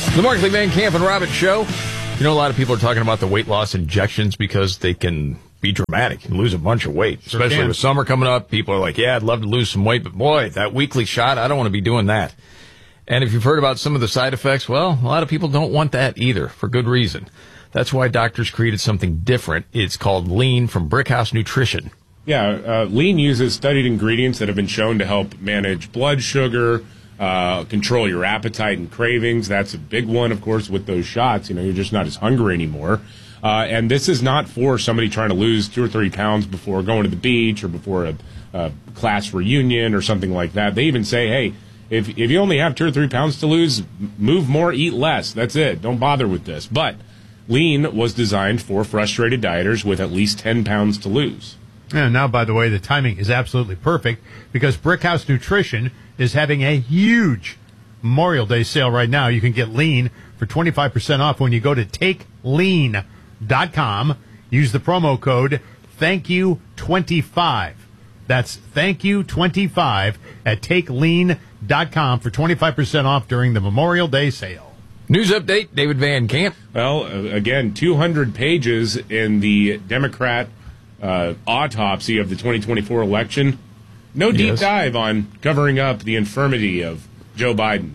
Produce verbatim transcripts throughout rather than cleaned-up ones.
The Markley, Van Camp, and Robbins Show. You know, a lot of people are talking about the weight loss injections because they can be dramatic. You can lose a bunch of weight, Sure especially can. with summer coming up. People are like, yeah, I'd love to lose some weight, but boy, that weekly shot, I don't want to be doing that. And if you've heard about some of the side effects, well, a lot of people don't want that either, for good reason. That's why doctors created something different. It's called Lean from Brickhouse Nutrition. Yeah, uh, Lean uses studied ingredients that have been shown to help manage blood sugar, uh, control your appetite and cravings. That's a big one, of course, with those shots. You know, you're just not as hungry anymore. Uh, and this is not for somebody trying to lose two or three pounds before going to the beach or before a, a class reunion or something like that. They even say, hey, if if you only have two or three pounds to lose, move more, eat less. That's it. Don't bother with this. But Lean was designed for frustrated dieters with at least ten pounds to lose. And now, by the way, the timing is absolutely perfect because Brickhouse Nutrition is having a huge Memorial Day sale right now. You can get Lean for twenty-five percent off when you go to take lean dot com. Use the promo code thank you twenty-five. That's thank you twenty-five at take lean dot com for twenty-five percent off during the Memorial Day sale. News update, David Van Camp. Well, uh, again, two hundred pages in the Democrat uh, autopsy of the twenty twenty-four election. No deep Yes. dive on covering up the infirmity of Joe Biden.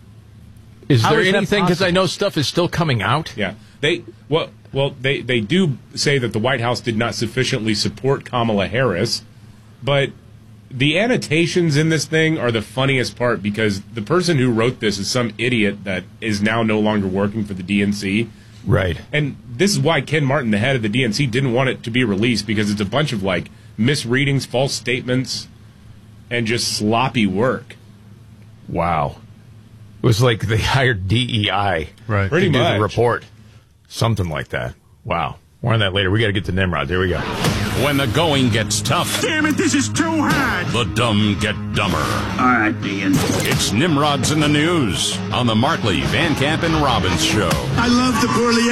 Is How there is that anything, because I possible? know stuff is still coming out? Yeah, they well, well, they they do say that the White House did not sufficiently support Kamala Harris, but the annotations in this thing are the funniest part because the person who wrote this is some idiot that is now no longer working for the D N C. Right. And this is why Ken Martin, the head of the D N C, didn't want it to be released because it's a bunch of like misreadings, false statements, and just sloppy work. Wow. It was like they hired D E I Right. Pretty to do much. the report. Something like that. Wow. More on that later. We got to get to Nimrod. There we go. When the going gets tough, Damn it, this is too hard. the dumb get dumber. All right, Ian. It's Nimrod's in the News on the Markley, Van Camp, and Robbins Show. I love the poorly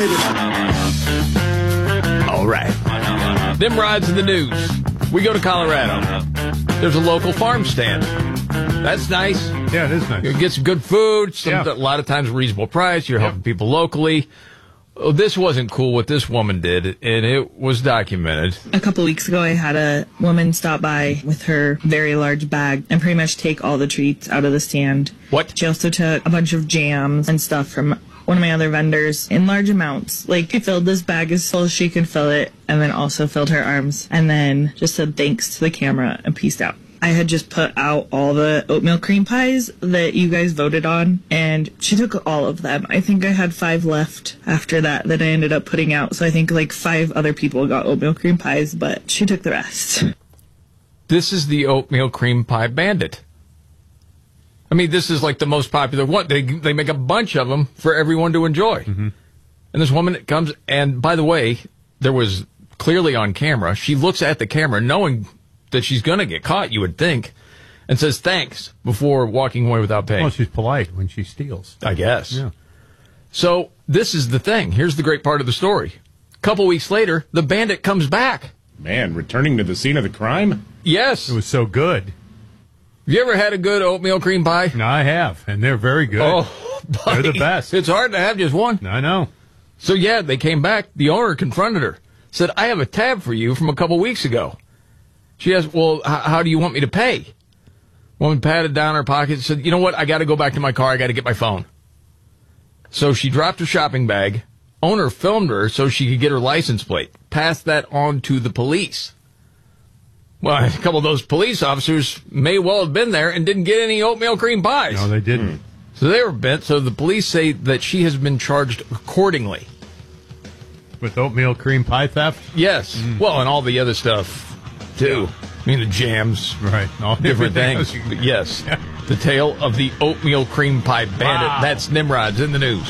educated. All right. Nimrod's in the news. We go to Colorado. There's a local farm stand. That's nice. Yeah, it is nice. You get some good food, some, Yeah. a lot of times reasonable price. You're helping people locally. Oh, this wasn't cool what this woman did, and it was documented. A couple weeks ago, I had a woman stop by with her very large bag and pretty much take all the treats out of the stand. What? She also took a bunch of jams and stuff from one of my other vendors in large amounts. Like, she filled this bag as full as she could fill it, and then also filled her arms, and then just said thanks to the camera and peaced out. I had just put out all the oatmeal cream pies that you guys voted on, and she took all of them. I think I had five left after that that I ended up putting out, so I think like five other people got oatmeal cream pies, but she took the rest. This is the oatmeal cream pie bandit. I mean, this is like the most popular one. They they make a bunch of them for everyone to enjoy. Mm-hmm. And this woman comes, and by the way, there was clearly on camera, she looks at the camera knowing that she's going to get caught, you would think, and says thanks before walking away without paying. Well, she's polite when she steals. I guess. Yeah. So this is the thing. Here's the great part of the story. A couple weeks later, the bandit comes back. Man, returning to the scene of the crime? Yes. It was so good. Have you ever had a good oatmeal cream pie? No, I have, and they're very good. Oh, buddy, They're the best. It's hard to have just one. I know. So, yeah, they came back. The owner confronted her, said, I have a tab for you from a couple weeks ago. She asked, well, h- how do you want me to pay? Woman patted down her pocket and said, you know what? I got to go back to my car. I got to get my phone. So she dropped her shopping bag. Owner filmed her so she could get her license plate. Passed that on to the police. Well, a couple of those police officers may well have been there and didn't get any oatmeal cream pies. No, they didn't. So they were bent. So the police say that she has been charged accordingly. With oatmeal cream pie theft? Yes. Well, and all the other stuff, too. I mean, the jams. Right. All Different everything things. else you- But yes. The tale of the oatmeal cream pie bandit. Wow. That's Nimrod's in the news.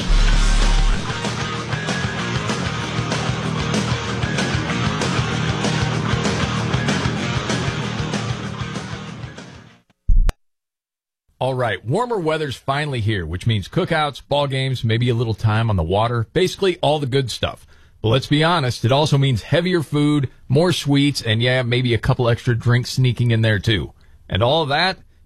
All right, warmer weather's finally here, which means cookouts, ball games, maybe a little time on the water, basically all the good stuff. But let's be honest, it also means heavier food, more sweets, and yeah, maybe a couple extra drinks sneaking in there too. And all of that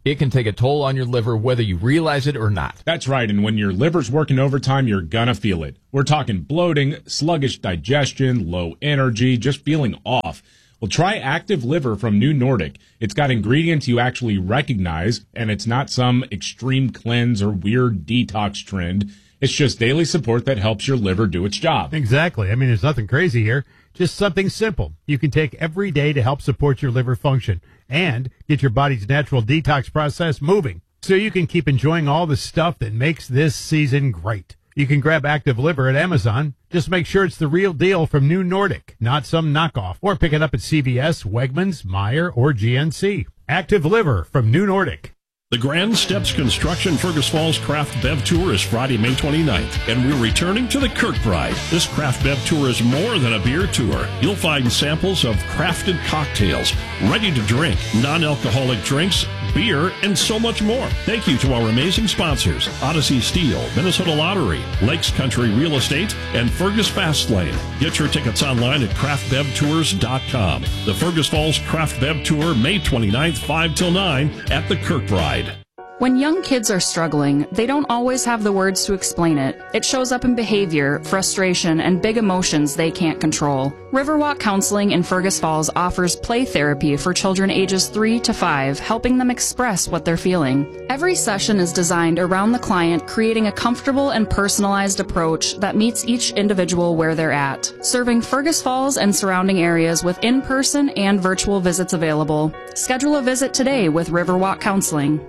It can take a toll on your liver whether you realize it or not. That's right, and when your liver's working overtime, you're gonna feel it. We're talking bloating, sluggish digestion, low energy, just feeling off. Well, try Active Liver from New Nordic. It's got ingredients you actually recognize, and it's not some extreme cleanse or weird detox trend. It's just daily support that helps your liver do its job. Exactly. I mean, there's nothing crazy here. Just something simple you can take every day to help support your liver function and get your body's natural detox process moving so you can keep enjoying all the stuff that makes this season great. You can grab Active Liver at Amazon. Just make sure it's the real deal from New Nordic, not some knockoff. Or pick it up at C V S, Wegmans, Meijer, or G N C. Active Liver from New Nordic. The Grand Steps Construction Fergus Falls Craft Bev Tour is Friday, May twenty-ninth, and we're returning to the Kirkbride. This Craft Bev Tour is more than a beer tour. You'll find samples of crafted cocktails, ready to drink, non-alcoholic drinks, beer, and so much more. Thank you to our amazing sponsors, Odyssey Steel, Minnesota Lottery, Lakes Country Real Estate, and Fergus Fastlane. Get your tickets online at craft bev tours dot com. The Fergus Falls Craft Bev Tour, May twenty-ninth, five till nine at the Kirkbride. When young kids are struggling, they don't always have the words to explain it. It shows up in behavior, frustration, and big emotions they can't control. Riverwalk Counseling in Fergus Falls offers play therapy for children ages three to five, helping them express what they're feeling. Every session is designed around the client, creating a comfortable and personalized approach that meets each individual where they're at. Serving Fergus Falls and surrounding areas with in-person and virtual visits available. Schedule a visit today with Riverwalk Counseling.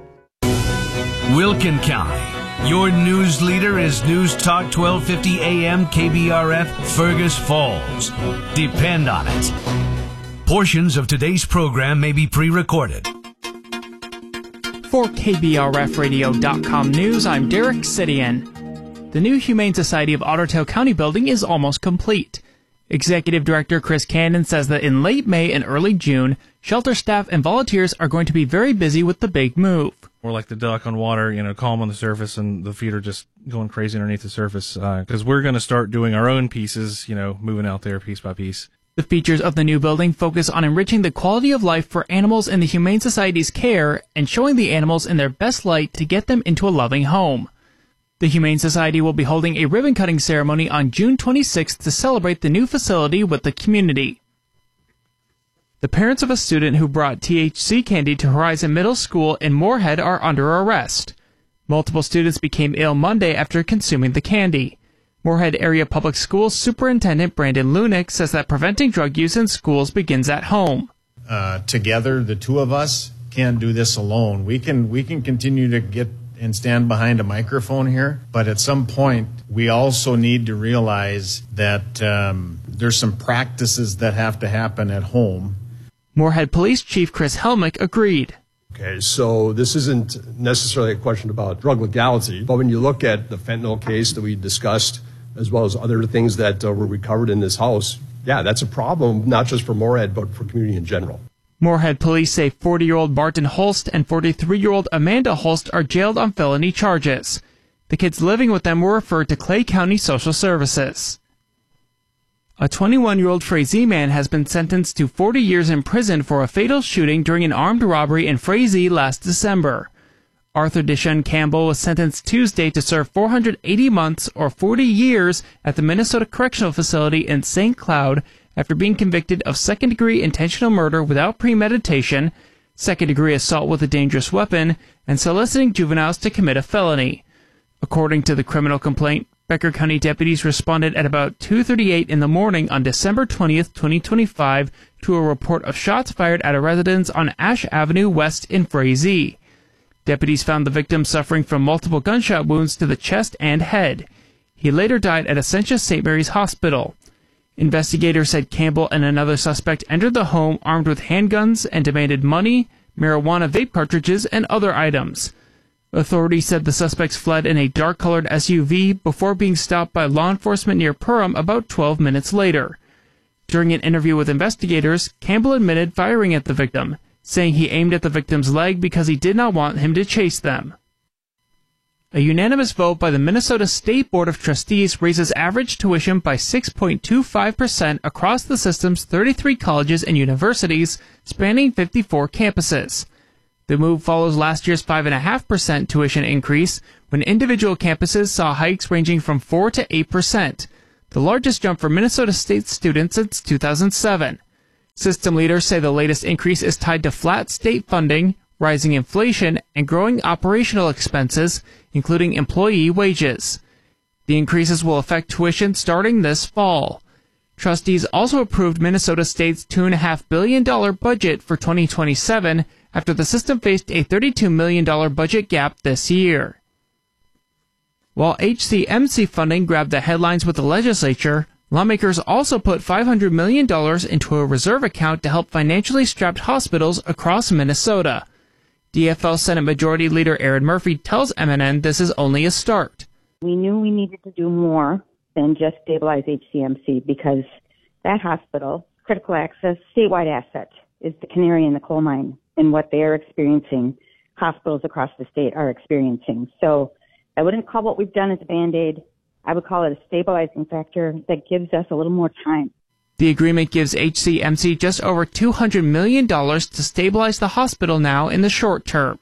Wilkin County. Your news leader is News Talk twelve fifty A M K B R F Fergus Falls. Depend on it. Portions of today's program may be pre-recorded. For K B R F radio dot com news, I'm Derek Sidian. The new Humane Society of Otter Tail County building is almost complete. Executive Director Chris Cannon says that in late May and early June, shelter staff and volunteers are going to be very busy with the big move. We're like the duck on water, you know, calm on the surface, and the feet are just going crazy underneath the surface, because uh, we're going to start doing our own pieces, you know, moving out there piece by piece. The features of the new building focus on enriching the quality of life for animals in the Humane Society's care and showing the animals in their best light to get them into a loving home. The Humane Society will be holding a ribbon-cutting ceremony on June twenty-sixth to celebrate the new facility with the community. The parents of a student who brought T H C candy to Horizon Middle School in Moorhead are under arrest. Multiple students became ill Monday after consuming the candy. Moorhead Area Public Schools Superintendent Brandon Lunick says that preventing drug use in schools begins at home. Uh, together, the two of us can't do this alone. We can we can continue to get and stand behind a microphone here, but at some point, we also need to realize that um, there's some practices that have to happen at home. Moorhead Police Chief Chris Helmick agreed. Okay, so this isn't necessarily a question about drug legality, but when you look at the fentanyl case that we discussed, as well as other things that uh, were recovered in this house, yeah, that's a problem, not just for Moorhead, but for community in general. Moorhead police say forty-year-old Barton Holst and forty-three-year-old Amanda Holst are jailed on felony charges. The kids living with them were referred to Clay County Social Services. A twenty-one-year-old Frazee man has been sentenced to forty years in prison for a fatal shooting during an armed robbery in Frazee last December. Arthur Deshaun Campbell was sentenced Tuesday to serve four hundred eighty months or forty years at the Minnesota Correctional Facility in Saint Cloud after being convicted of second-degree intentional murder without premeditation, second-degree assault with a dangerous weapon, and soliciting juveniles to commit a felony. According to the criminal complaint, Becker County deputies responded at about two thirty-eight in the morning on December twentieth, twenty twenty-five, to a report of shots fired at a residence on Ash Avenue West in Frazee. Deputies found the victim suffering from multiple gunshot wounds to the chest and head. He later died at Essentia Saint Mary's Hospital. Investigators said Campbell and another suspect entered the home armed with handguns and demanded money, marijuana vape cartridges, and other items. Authorities said the suspects fled in a dark-colored S U V before being stopped by law enforcement near Perham about twelve minutes later. During an interview with investigators, Campbell admitted firing at the victim, saying he aimed at the victim's leg because he did not want him to chase them. A unanimous vote by the Minnesota State Board of Trustees raises average tuition by six point two five percent across the system's thirty-three colleges and universities spanning fifty-four campuses. The move follows last year's five point five percent tuition increase, when individual campuses saw hikes ranging from four to eight percent, the largest jump for Minnesota State students since two thousand seven. System leaders say the latest increase is tied to flat state funding, rising inflation, and growing operational expenses, including employee wages. The increases will affect tuition starting this fall. Trustees also approved Minnesota State's two point five billion dollars budget for twenty twenty-seven after the system faced a thirty-two million dollars budget gap this year. While H C M C funding grabbed the headlines with the legislature, lawmakers also put five hundred million dollars into a reserve account to help financially strapped hospitals across Minnesota. D F L Senate Majority Leader Erin Murphy tells M N N this is only a start. We knew we needed to do more than just stabilize H C M C because that hospital, critical access, statewide asset, is the canary in the coal mine in what they are experiencing, hospitals across the state are experiencing. So I wouldn't call what we've done as a Band-Aid. I would call it a stabilizing factor that gives us a little more time. The agreement gives H C M C just over two hundred million dollars to stabilize the hospital now in the short term.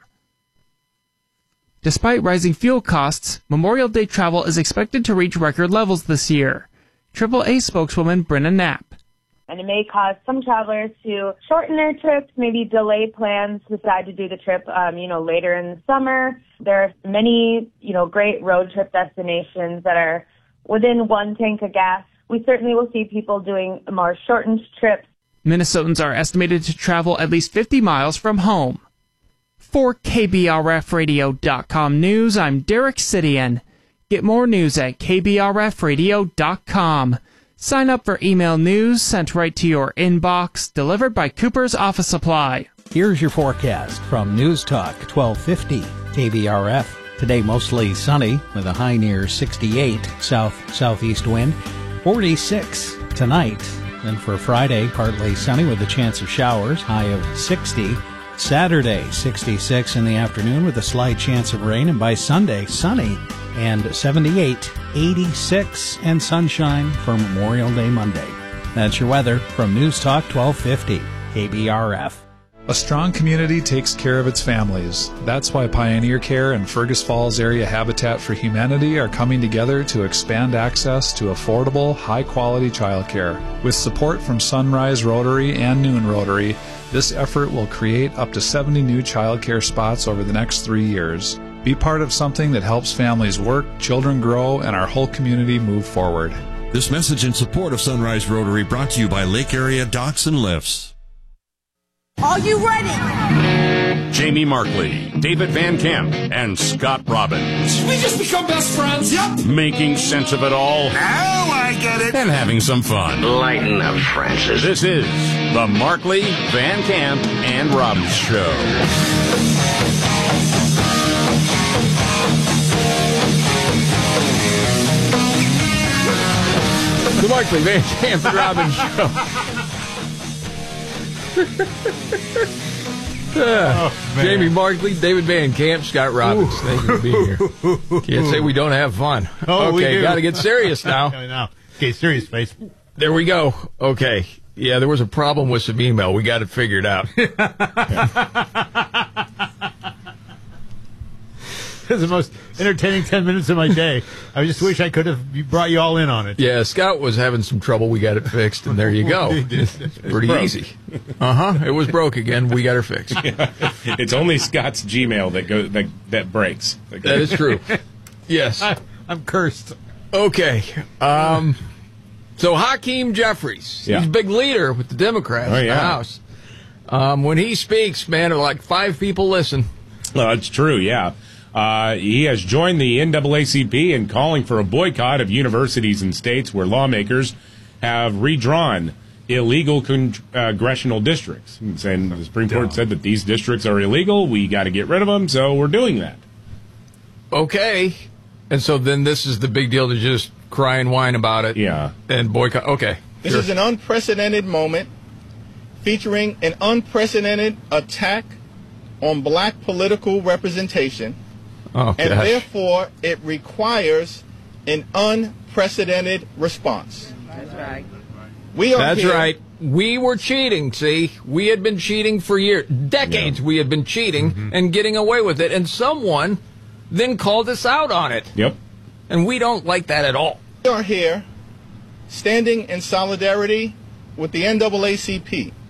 Despite rising fuel costs, Memorial Day travel is expected to reach record levels this year. triple A spokeswoman Brenna Knapp. And it may cause some travelers to shorten their trips, maybe delay plans, decide to do the trip, um, you know, later in the summer. There are many, you know, great road trip destinations that are within one tank of gas. We certainly will see people doing more shortened trips. Minnesotans are estimated to travel at least fifty miles from home. For K B R F radio dot com News, I'm Derek Sidian. Get more news at K B R F radio dot com. Sign up for email news sent right to your inbox, delivered by Cooper's Office Supply. Here's your forecast from News Talk twelve fifty K B R F. Today mostly sunny with a high near sixty-eight, south-southeast wind, forty-six tonight. Then for Friday, partly sunny with a chance of showers, high of sixty. Saturday, sixty-six in the afternoon with a slight chance of rain, and by Sunday, sunny and seventy-eight, eighty-six, and sunshine for Memorial Day Monday. That's your weather from News Talk twelve fifty K B R F. A strong community takes care of its families. That's why Pioneer Care and Fergus Falls Area Habitat for Humanity are coming together to expand access to affordable, high-quality childcare. With support from Sunrise Rotary and Noon Rotary, this effort will create up to seventy new childcare spots over the next three years. Be part of something that helps families work, children grow, and our whole community move forward. This message in support of Sunrise Rotary brought to you by Lake Area Docks and Lifts. Are you ready? Jamie Markley, David Van Camp, and Scott Robbins. We just become best friends. Yep. Making sense of it all. Now I get it. And having some fun. Lighten up, Francis. This is the Markley, Van Camp, and Robbins Show. The Markley, Van Camp, and Robbins Show. uh, oh, Jamie Markley, David Van Camp, Scott Robbins. Ooh. Thank you for being here. Can't say we don't have fun. Oh, okay, got to get serious now. I know. Okay, serious face. There we go. Okay. Yeah, there was a problem with some email. We got it figured out. It was the most entertaining ten minutes of my day. I just wish I could have brought you all in on it. Yeah, Scott was having some trouble. We got it fixed, and there you go. It's pretty easy. Uh-huh. It was broke again. We got her fixed. Yeah. It's only Scott's Gmail that go that, that breaks. That is true. Yes. I, I'm cursed. Okay. Um, so Hakeem Jeffries, yeah. he's a big leader with the Democrats oh, in yeah. the House. Um, when he speaks, man, like five people listen. No, it's true, yeah. Uh, he has joined the N double A C P in calling for a boycott of universities and states where lawmakers have redrawn illegal con- uh, congressional districts. And the Supreme Court said that these districts are illegal. We got to get rid of them, so we're doing that. Okay. And so then this is the big deal to just cry and whine about it. Yeah. And boycott. Okay. This sure. is an unprecedented moment featuring an unprecedented attack on black political representation. Oh, and gosh. therefore, it requires an unprecedented response. That's right. We are That's here. right. We were cheating, see? We had been cheating for years. Decades we had been cheating Mm-hmm. and getting away with it. And someone then called us out on it. Yep. And we don't like that at all. We are here standing in solidarity with the N double A C P.